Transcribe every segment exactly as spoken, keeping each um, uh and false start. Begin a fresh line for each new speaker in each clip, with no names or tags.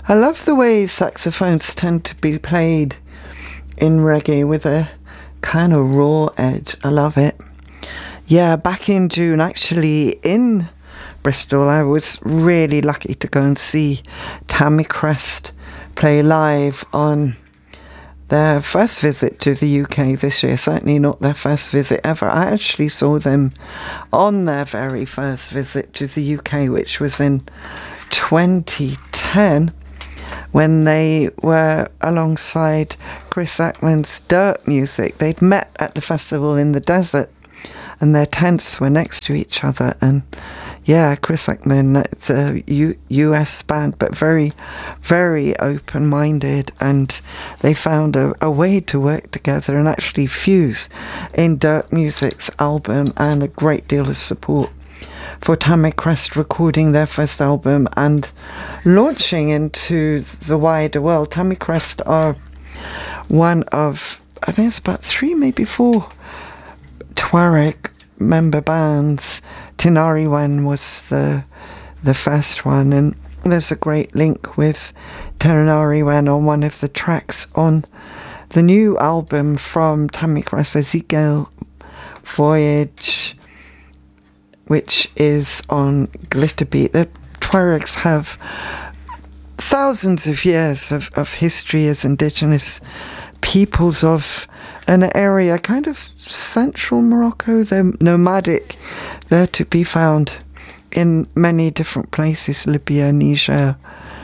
I love the way saxophones tend to be played in reggae with a kind of raw edge. I love it. Yeah, back in June, actually in Bristol, I was really lucky to go and see Tammy Crest play live on their first visit to the U K this year. Certainly not their first visit ever. I actually saw them on their very first visit to the U K, which was in twenty ten, when they were alongside Chris Ackman's Dirt Music. They'd met at the festival in the desert, and their tents were next to each other. And yeah, Chris Ackman, it's a U- US band, but very, very open-minded, and they found a, a way to work together and actually fuse in Dirt Music's album, and a great deal of support for Tammy Crest recording their first album and launching into the wider world. Tammy Crest are one of, I think it's about three, maybe four Tuareg member bands. Tinariwen was the the first one, and there's a great link with Tinariwen on one of the tracks on the new album from Tammy Crest, Ezekiel Voyage, which is on Glitterbeat. The Tuaregs have thousands of years of, of history as indigenous peoples of an area, kind of central Morocco. They're nomadic. They're to be found in many different places: Libya, Niger,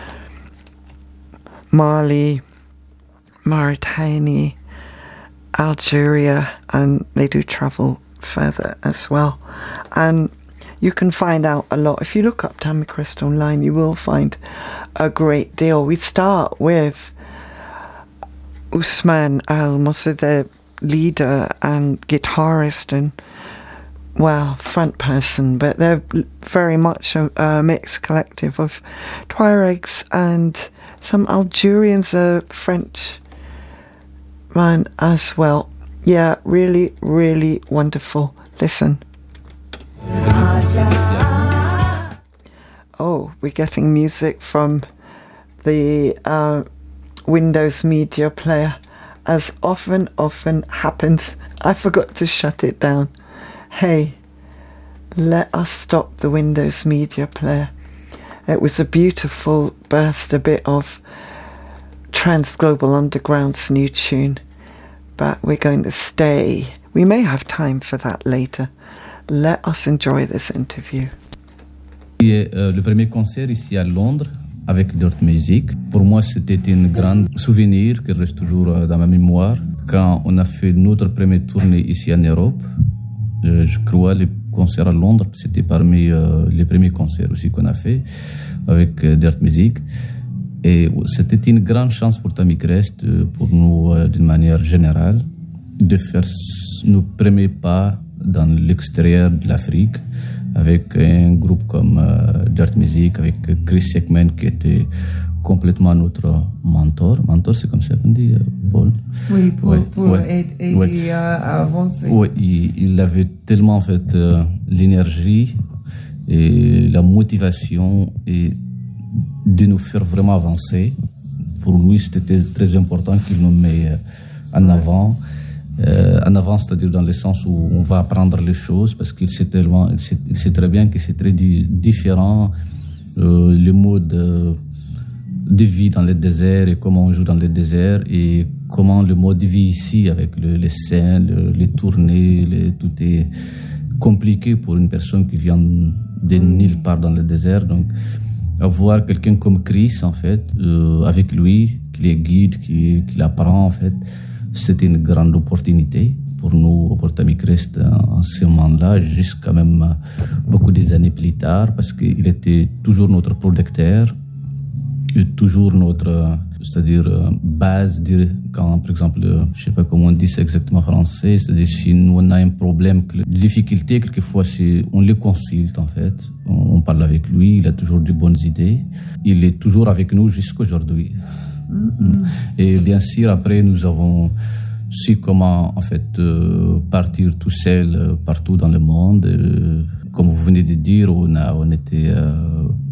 Mali, Mauritania, Algeria, and they do travel further as well. And you can find out a lot. If you look up Tammy Crest online, you will find a great deal. We start with Usman Al-Mossa, the leader and guitarist and, well, front person, but they're very much a, a mixed collective of Tuaregs and some Algerians, a French man as well. Yeah, really, really wonderful. Listen. Oh, we're getting music from the uh, Windows Media Player. As often, often happens, I forgot to shut it down. Hey, let us stop the Windows Media Player. It was a beautiful burst, a bit of Trans Global Underground's new tune, but we're going to stay. We may have time for that later. Let us enjoy this interview.
Et, euh, le premier concert ici à Londres avec Dirt Music, pour moi c'était un grand souvenir qui reste toujours euh, dans ma mémoire. Quand on a fait notre première tournée ici en Europe, euh, je crois les concerts à Londres, c'était parmi euh, les premiers concerts aussi qu'on a fait avec euh, Dirt Music. Et c'était une grande chance pour Tammy Crest, euh, pour nous euh, d'une manière générale, de faire nos premiers pas dans l'extérieur de l'Afrique, avec un groupe comme euh, Dirt Music, avec Chris Ackman qui était complètement notre mentor. Mentor, c'est comme ça qu'on dit, Paul.
Oui, pour,
ouais,
pour
ouais,
aider
ouais.
à avancer.
Oui, il, il avait tellement en fait euh, l'énergie et la motivation et de nous faire vraiment avancer. Pour lui, c'était très important qu'il nous mette en avant. Euh, en avant, c'est-à-dire dans le sens où on va apprendre les choses, parce qu'il sait tellement, il sait, il sait très bien que c'est très di- différent euh, le mode de, de vie dans le désert et comment on joue dans le désert et comment le mode de vie ici avec le, les scènes, le, les tournées, les, tout est compliqué pour une personne qui vient de nulle part dans le désert. Donc, avoir quelqu'un comme Chris, en fait, euh, avec lui, qui les guide, qui, qui l'apprend, en fait, c'était une grande opportunité pour nous, pour Tammy Crest, en ce moment-là, jusqu'à même beaucoup des années plus tard, parce qu'il était toujours notre producteur, et toujours notre, c'est-à-dire base, quand, par exemple, je sais pas comment on dit ça exactement en français, c'est-à-dire si nous on a un problème, une difficulté, quelquefois, c'est, on le consulte, en fait, on, on parle avec lui, il a toujours de bonnes idées, il est toujours avec nous jusqu'à aujourd'hui. Mm-hmm. Et bien sûr, après, nous avons su comment, en fait, euh, partir tout seul euh, partout dans le monde. Euh, comme vous venez de dire, on, a, on était euh,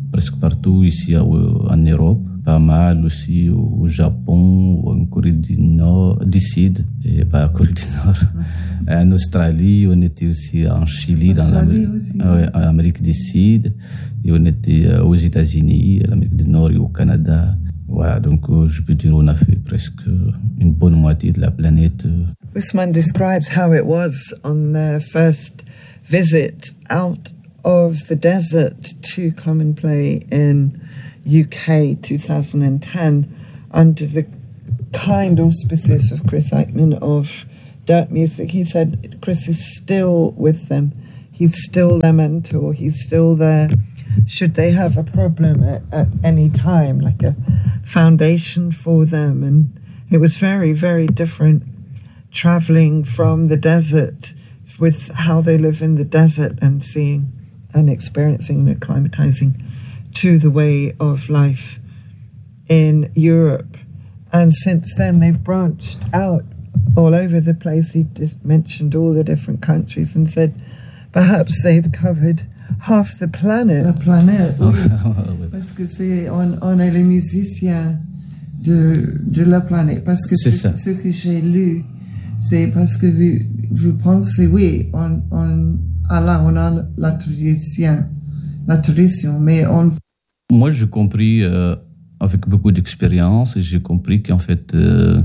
presque partout ici en Europe, pas mal aussi au Japon, en Corée du Nord, du Sud, et pas en Corée du Nord, en Australie, on était aussi en Chili, dans l'Amérique, ouais, en Amérique du Sud, et on était aux États-Unis, en Amérique du Nord et au Canada. Voilà, donc je peux dire on a fait presque une bonne moitié de la planète.
Ousmane describes how it was on their first visit out of the desert to come and play in U K twenty ten under the kind auspices of Chris Eichman of Dirt Music. He said Chris is still with them. He's still their mentor. He's still there should they have a problem at, at any time, like a foundation for them. And it was very, very different traveling from the desert with how they live in the desert and seeing and experiencing the acclimatizing to the way of life in Europe. And since then, they've branched out all over the place. He just mentioned all the different countries and said perhaps they've covered half the planet.
La planète, oui. Parce que c'est, on, on est les musiciens de, de la planète. Parce que ce, ce que j'ai lu, c'est parce que vous, vous pensez, oui, on, on, Allah, on a la tradition, la tradition, mais on...
Moi, j'ai compris, euh, avec beaucoup d'expérience, j'ai compris qu'en fait, euh,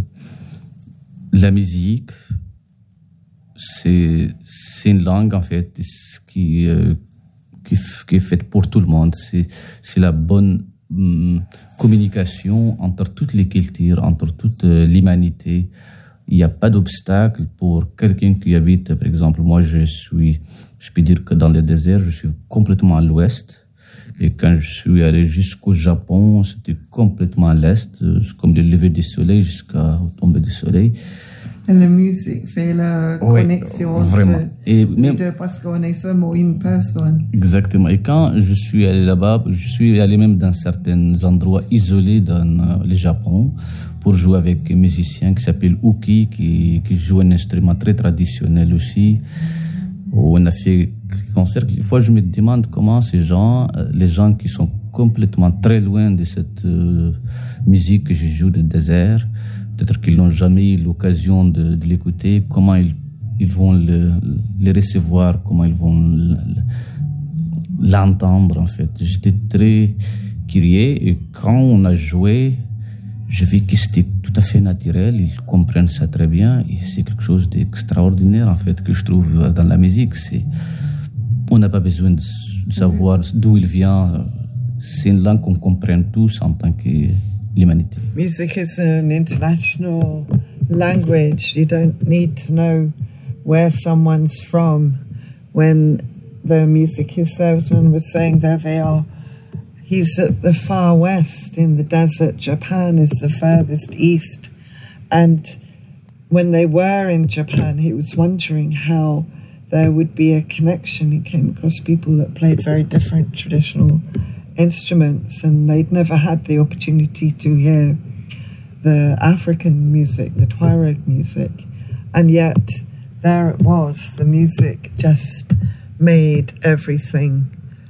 la musique, c'est, c'est une langue, en fait, qui, euh, qui, qui est faite pour tout le monde. C'est, c'est la bonne hum, communication entre toutes les cultures, entre toute euh, l'humanité. Il n'y a pas d'obstacle pour quelqu'un qui habite, par exemple, moi, je suis, je peux dire que dans le désert, je suis complètement à l'ouest. Et quand je suis allé jusqu'au Japon, c'était complètement à l'est, comme le lever du soleil jusqu'à tomber du soleil.
Et la musique fait la
oui,
connexion
vraiment.
entre
et
les
même,
deux parce qu'on est seulement une personne.
Exactement. Et quand je suis allé là-bas, je suis allé même dans certains endroits isolés dans le Japon pour jouer avec un musicien qui s'appelle Uki, qui, qui joue un instrument très traditionnel aussi. On a fait concert. Des fois, je me demande comment ces gens, les gens qui sont complètement très loin de cette euh, musique que je joue de désert, peut-être qu'ils n'ont jamais eu l'occasion de, de l'écouter, comment ils, ils vont le, le recevoir, comment ils vont l'entendre, en fait. J'étais très curieux et quand on a joué, je vis que c'était tout à fait naturel, ils comprennent ça très bien et c'est quelque chose d'extraordinaire, en fait, que je trouve dans la musique. C'est, on n'a pas besoin de savoir d'où il vient. C'est une langue qu'on comprenne tous en tant que l'humanité.
Music is an international language. You don't need to know where someone's from when the music is there. As one was saying, there they are. He's at the far west in the desert. Japan is the furthest east. And when they were in Japan, he was wondering how there would be a connection. He came across people that played very different traditional instruments, and they'd never had the opportunity to hear the African music, the Tuareg music. And yet, there it was. The music just made everything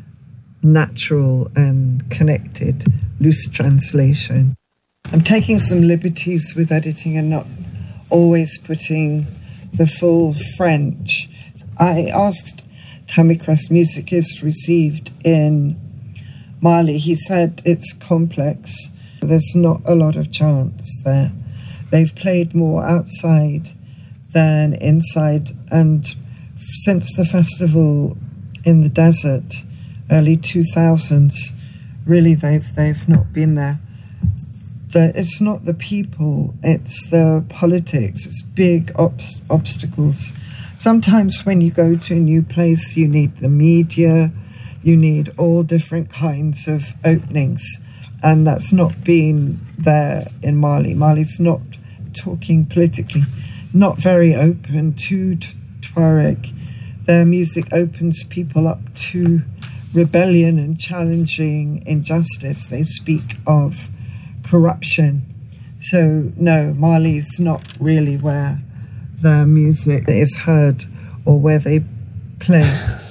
natural and connected. Loose translation. I'm taking some liberties with editing and not always putting the full French. I asked Tamikras music is received in Mali. He said it's complex. There's not a lot of chants there. They've played more outside than inside, and since the festival in the desert, early two thousands, really they've they've not been there. The, it's not the people, it's the politics, it's big obst- obstacles. Sometimes when you go to a new place, you need the media, you need all different kinds of openings, and that's not been there in Mali. Mali's not talking politically, not very open to t- Tuareg. Their music opens people up to rebellion and challenging injustice. They speak of corruption. So no, Mali is not really where their music is heard or where they play.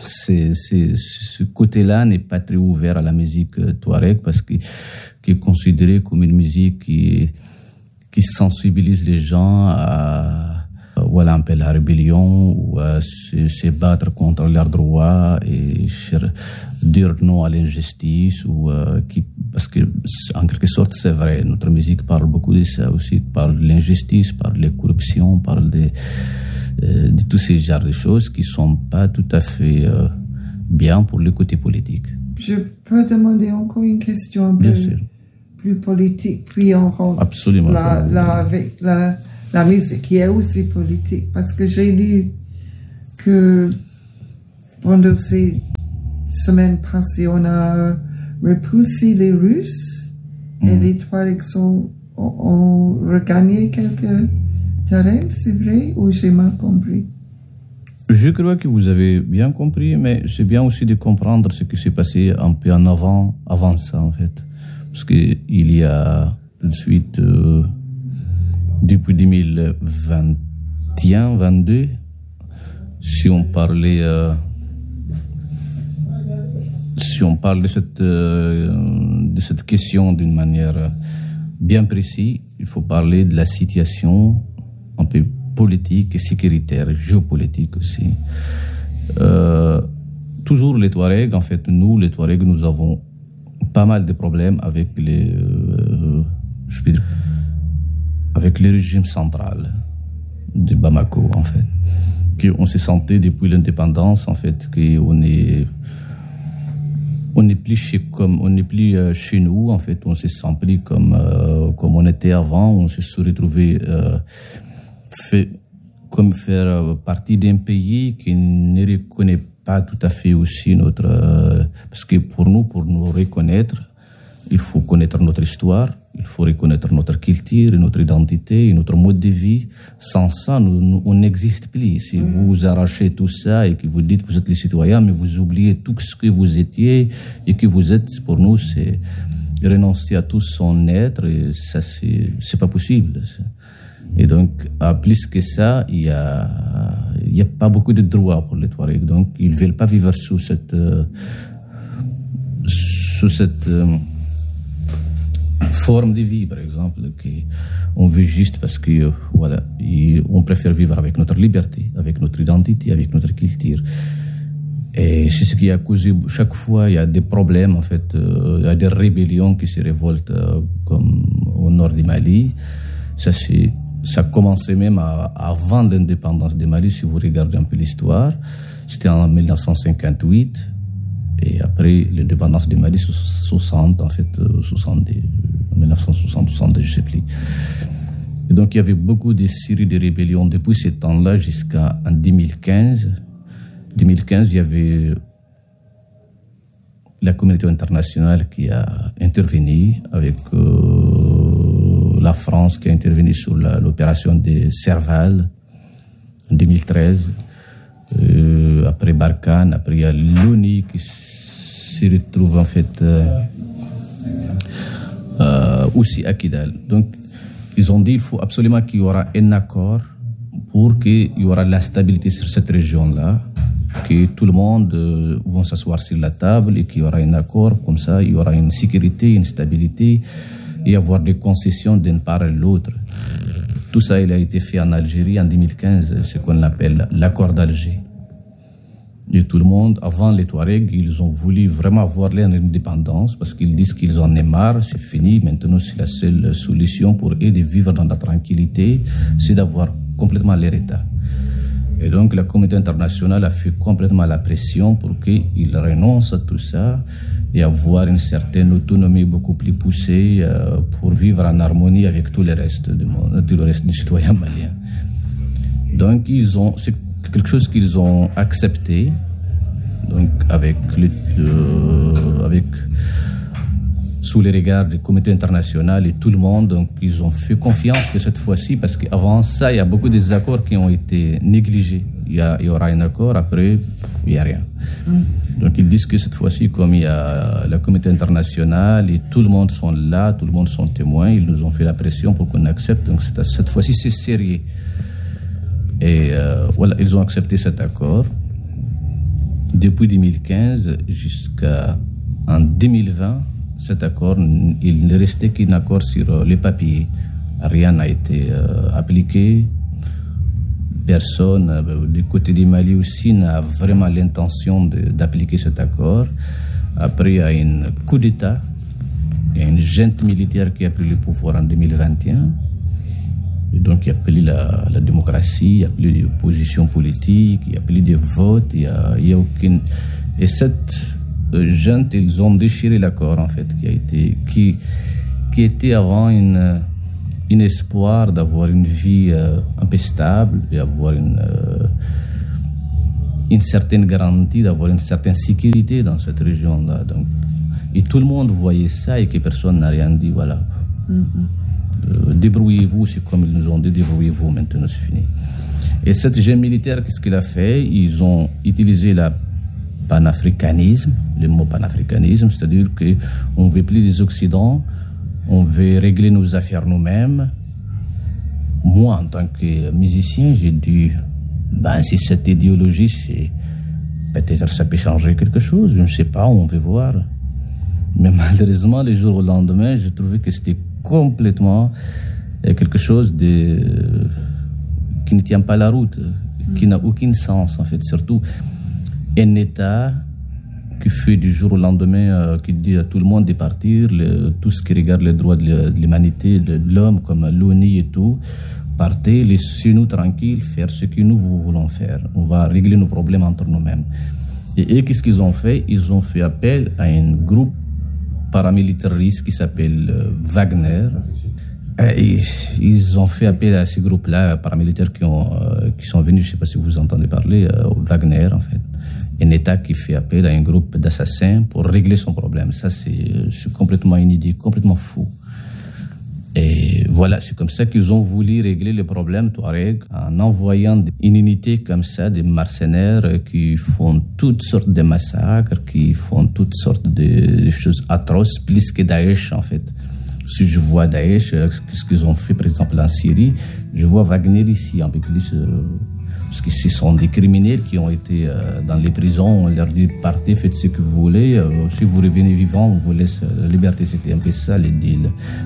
c'est, c'est, ce côté-là n'est pas très ouvert à la musique touareg parce que qui est considéré comme une musique qui qui sensibilise les gens à voilà un peu la rébellion ou à se, se battre contre leurs droits et dire non à l'injustice ou euh, qui parce que en quelque sorte c'est vrai, notre musique parle beaucoup de ça aussi, parle de l'injustice, parle de la corruption, parle de euh, de tous ces genres de choses qui sont pas tout à fait euh, bien pour le côté politique.
Je peux demander encore une question un peu
Bien sûr.
Plus politique, puis on rentre
Absolument.
La, la, avec la, la musique qui est aussi politique, parce que j'ai lu que pendant ces semaines passées, on a repoussé les Russes mmh. et les Touaregs ont, ont regagné quelques terrains, c'est vrai, ou j'ai mal compris?
Je crois que vous avez bien compris, mais c'est bien aussi de comprendre ce qui s'est passé un peu en avant, avant ça, en fait. Parce qu'il y a tout de suite, euh, depuis deux mille vingt et un vingt-deux, si on parlait, euh, si on parle de cette, euh, de cette question d'une manière bien précise, il faut parler de la situation un peu politique et sécuritaire, géopolitique aussi. Euh, toujours les Touaregs, en fait, nous, les Touaregs, nous avons pas mal de problèmes avec les, euh, je peux dire, avec le régime central de Bamako, en fait. On se sentait depuis l'indépendance, en fait, qu'on est, on n'est plus chez, comme, on n'est plus euh, chez nous, en fait, on se sent plus comme, euh, comme on était avant, on se serait retrouvé euh, fait, comme faire partie d'un pays qui ne reconnaît pas tout à fait aussi notre... Euh, parce que pour nous, pour nous reconnaître, il faut connaître notre histoire, il faut reconnaître notre culture, notre identité, notre mode de vie. Sans ça, nous, nous, on n'existe plus. Si mmh. vous arrachez tout ça et que vous dites que vous êtes les citoyens, mais vous oubliez tout ce que vous étiez et que vous êtes, pour nous, c'est renoncer à tout son être, et ça, c'est, c'est pas possible. Et donc, à plus que ça, il y a, il y a pas beaucoup de droits pour les Touaregs. Donc, ils veulent pas vivre sous cette, euh, sous cette euh, forme de vie, par exemple, qu'on veut juste parce que, euh, voilà, on préfère vivre avec notre liberté, avec notre identité, avec notre culture. Et c'est ce qui a causé, chaque fois, il y a des problèmes, en fait, euh, il y a des rébellions qui se révoltent, euh, comme au nord du Mali. Ça, c'est Ça commençait même à, avant l'indépendance du Mali, si vous regardez un peu l'histoire. C'était en dix-neuf cent cinquante-huit. Et après l'indépendance du Mali, soixante, en fait, soixante, dix-neuf cent soixante, soixante, je ne sais plus. Et donc, il y avait beaucoup de séries de rébellions depuis ce temps-là jusqu'en deux mille quinze. deux mille quinze, il y avait la communauté internationale qui a intervenu avec... Euh, la France qui a intervenu sur la, l'opération de Serval en deux mille treize. Euh, après Barkhane, après il y a l'ONU qui se retrouve en fait euh, euh, aussi à Kidal. Donc, ils ont dit qu'il faut absolument qu'il y aura un accord pour qu'il y aura la stabilité sur cette région-là, que tout le monde euh, va s'asseoir sur la table et qu'il y aura un accord, comme ça il y aura une sécurité, une stabilité, et avoir des concessions d'une part et de l'autre. Tout ça, il a été fait en Algérie en deux mille quinze, ce qu'on appelle l'accord d'Alger. Et tout le monde, avant les Touaregs, ils ont voulu vraiment avoir leur indépendance parce qu'ils disent qu'ils en ont marre, c'est fini, maintenant c'est la seule solution pour eux de vivre dans la tranquillité, c'est d'avoir complètement leur État. Et donc la communauté internationale a fait complètement la pression pour qu'ils renoncent à tout ça et avoir une certaine autonomie beaucoup plus poussée euh, pour vivre en harmonie avec tout le reste du monde, tout le reste des citoyens maliens. Donc ils ont, c'est quelque chose qu'ils ont accepté, donc avec le, euh, avec sous les regards du comité international et tout le monde, donc ils ont fait confiance que cette fois-ci, parce qu'avant ça, il y a beaucoup des accords qui ont été négligés. Il y, a, il y aura un accord, après, il n'y a rien. Mm. Donc ils disent que cette fois-ci, comme il y a le comité international et tout le monde sont là, tout le monde sont témoins, ils nous ont fait la pression pour qu'on accepte. Donc cette, cette fois-ci, c'est sérieux. Et euh, voilà, ils ont accepté cet accord. depuis deux mille quinze jusqu'à en deux mille vingt, cet accord, il ne restait qu'un accord sur les papiers. Rien n'a été euh, appliqué. Personne, euh, du côté du Mali aussi, n'a vraiment l'intention de, d'appliquer cet accord. Après, il y a un coup d'État. Il y a une junte militaire qui a pris le pouvoir en deux mille vingt et un. Et donc, il n'y a plus la, la démocratie, il n'y a plus d'opposition politique, il n'y a plus de vote, il n'y a, il y a aucune... Et cette euh, junte, ils ont déchiré l'accord, en fait, qui a été... qui, qui était avant une... un espoir d'avoir une vie euh, un peu stable et avoir une, euh, une certaine garantie, d'avoir une certaine sécurité dans cette région-là. Donc, et tout le monde voyait ça et que personne n'a rien dit. Voilà. Mm-hmm. Euh, débrouillez-vous, c'est comme ils nous ont dit, débrouillez-vous, maintenant c'est fini. Et cette junte militaire, qu'est-ce qu'il a fait? Ils ont utilisé le panafricanisme, le mot panafricanisme, c'est-à-dire qu'on ne veut plus des Occidents. On veut régler nos affaires nous-mêmes. Moi, en tant que musicien, j'ai dit, ben, si cette idéologie, c'est, peut-être ça peut changer quelque chose, je ne sais pas, on va voir. Mais malheureusement, les jours au lendemain, j'ai trouvé que c'était complètement quelque chose de, qui ne tient pas la route, qui n'a aucun sens, en fait. Surtout, un État qui fait du jour au lendemain, euh, qui dit à tout le monde de partir, le, tout ce qui regarde les droits de, de l'humanité, de, de l'homme, comme l'ONU et tout, partez, laissez-nous tranquilles, faire ce que nous voulons faire. On va régler nos problèmes entre nous-mêmes. Et, et qu'est-ce qu'ils ont fait? Ils ont fait appel à un groupe paramilitariste qui s'appelle euh, Wagner. Et ils ont fait appel à ce groupe-là, paramilitaires qui, ont, euh, qui sont venus, je ne sais pas si vous entendez parler, euh, Wagner en fait. Un État qui fait appel à un groupe d'assassins pour régler son problème. Ça, c'est, c'est complètement une idée, complètement fou. Et voilà, c'est comme ça qu'ils ont voulu régler le problème Touareg en envoyant une unité comme ça, des mercenaires qui font toutes sortes de massacres, qui font toutes sortes de choses atroces, plus que Daesh en fait. Si je vois Daesh, ce qu'ils ont fait par exemple en Syrie, je vois Wagner ici un peu plus... Euh, parce que ce sont des criminels qui ont été euh, dans les prisons, on leur dit partez, faites ce que vous voulez, euh, si vous revenez vivant, on vous laisse la liberté. C'était un peu ça le deal.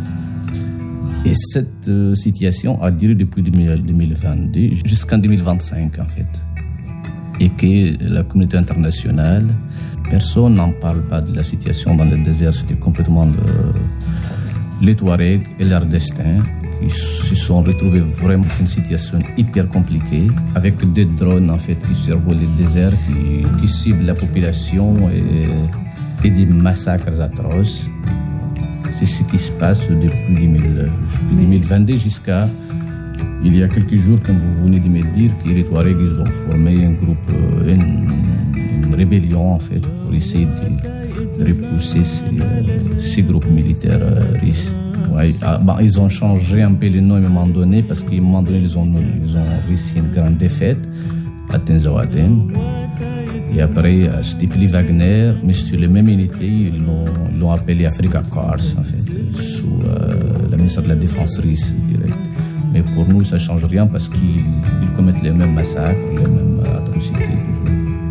Et cette euh, situation a duré depuis deux mille vingt-deux jusqu'en deux mille vingt-cinq en fait. Et que la communauté internationale, personne n'en parle pas de la situation dans le désert, c'était complètement de, les Touaregs et leur destin. Ils se sont retrouvés vraiment dans une situation hyper compliquée, avec des drones en fait qui survolent les déserts, qui, qui ciblent la population et, et des massacres atroces. C'est ce qui se passe depuis deux mille vingt-deux jusqu'à il y a quelques jours, comme vous venez de me dire, que les Touaregs ils ont formé un groupe, une, une rébellion en fait, pour essayer de, de repousser ces, ces groupes militaires russes. Ouais, ah, bah, ils ont changé un peu le nom à un moment donné parce qu'à un moment donné, ils ont, ils ont réussi une grande défaite à Tenzawaten. Et après, c'était plus Wagner, mais sur les mêmes unités, ils l'ont, ils l'ont appelé Africa Corps, en fait, sous euh, la ministre de la Défense russe, direct. Mais pour nous, ça ne change rien parce qu'ils ils commettent les mêmes massacres, les mêmes atrocités, toujours.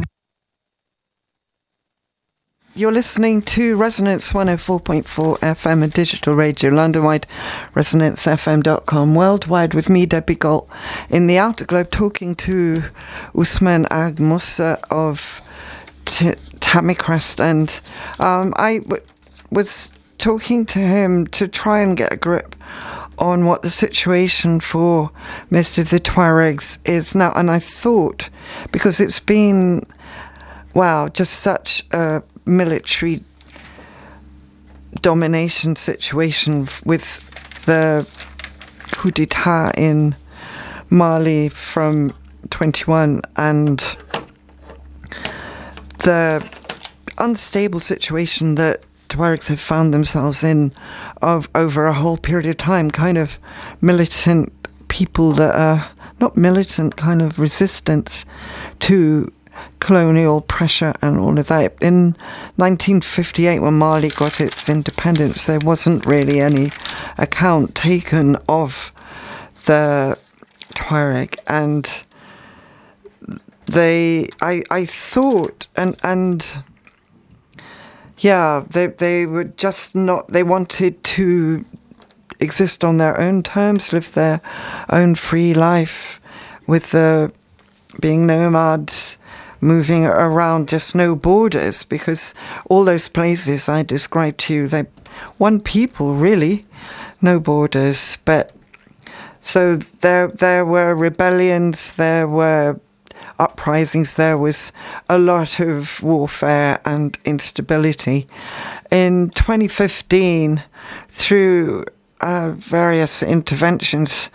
You're listening to Resonance one oh four point four F M, a digital radio, London-wide, resonance f m dot com, worldwide with me, Debbie Galt, in the Outer Globe, talking to Ousmane Ag Moussa of T- Tamicrest. And um, I w- was talking to him to try and get a grip on what the situation for most of the Tuaregs is now. And I thought, because it's been, wow, just such a military domination situation with the coup d'etat in Mali from twenty-one and the unstable situation that Tuaregs have found themselves in of over a whole period of time, kind of militant people that are not militant, kind of resistance to colonial pressure and all of that. In nineteen fifty-eight, when Mali got its independence, there wasn't really any account taken of the Tuareg, and they, I, I thought, and and yeah, they they were just not. They wanted to exist on their own terms, live their own free life, with the being nomads, moving around, just no borders, because all those places I described to you, they one people really, no borders. But so there there were rebellions, there were uprisings, there was a lot of warfare and instability. In twenty fifteen, through uh, various interventions,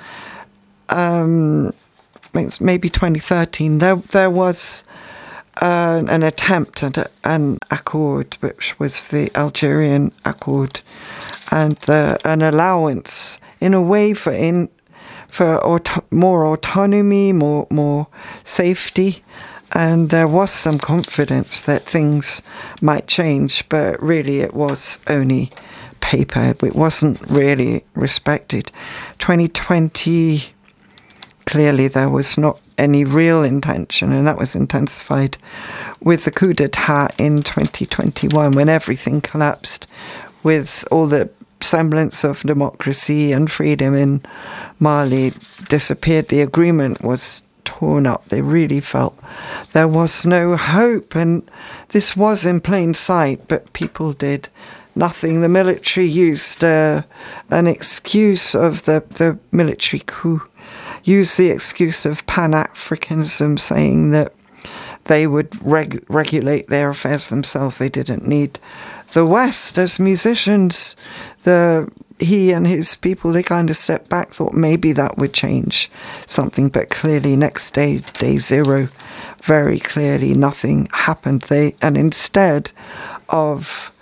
um, maybe twenty thirteen, there there was uh, an attempt at a, an accord, which was the Algerian Accord, and the, an allowance in a way for in for auto- more autonomy, more more safety, and there was some confidence that things might change, but really it was only paper. It wasn't really respected. twenty twenty, clearly there was not any real intention, and that was intensified with the coup d'etat in twenty twenty-one, when everything collapsed, with all the semblance of democracy and freedom in Mali disappeared. The agreement was torn up. They really felt there was no hope, and this was in plain sight, but people did nothing. The military used uh, an excuse of the, the military coup, used the excuse of Pan-Africanism, saying that they would reg- regulate their affairs themselves. They didn't need the West. As musicians, the he and his people, they kind of stepped back, thought maybe that would change something, but clearly next day, day zero, very clearly nothing happened. They and instead of,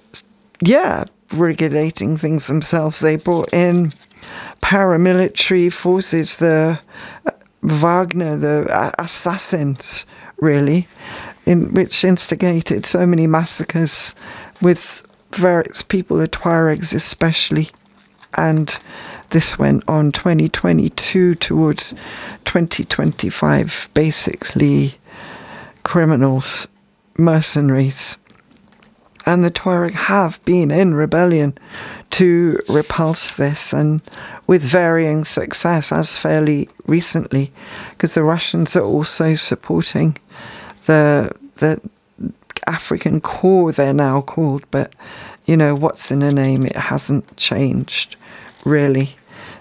yeah, regulating things themselves, they brought in paramilitary forces, the uh, Wagner, the uh, assassins, really, in which instigated so many massacres with various people, the Tuaregs especially. And this went on twenty twenty-two towards twenty twenty-five, basically criminals, mercenaries. And the Tuareg have been in rebellion to repulse this, and with varying success, as fairly recently, because the Russians are also supporting the the African Corps, they're now called, but, you know, what's in a name? It hasn't changed, really.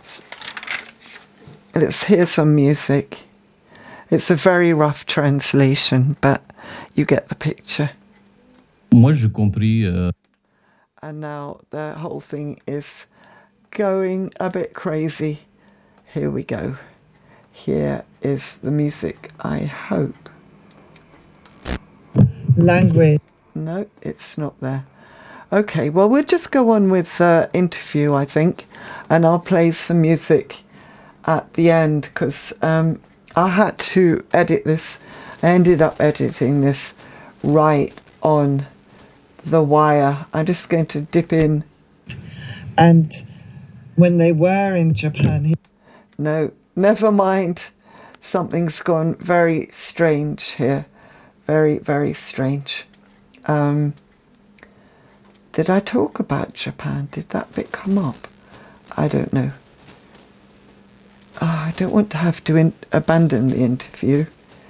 Let's hear some music. It's a very rough translation, but you get the picture.
Moi, j'ai compris. Uh...
And now the whole thing is going a bit crazy. Here we go. Here is the music, I hope.
Language.
No, it's not there. Okay, well, we'll just go on with the interview, I think, and I'll play some music at the end, because um, I had to edit this. I ended up editing this right on the wire. I'm just going to dip in.
And when they were in Japan... He-
no, never mind. Something's gone very strange here. Very, very strange. Um, did I talk about Japan? Did that bit come up? I don't know. Oh, I don't want to have to in- abandon the interview.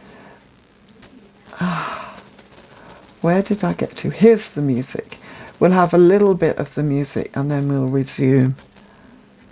Ah, where did I get to? Here's the music. We'll have a little bit of the music and then we'll resume.